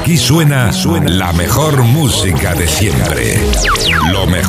Aquí suena la mejor música de siempre. Lo mejor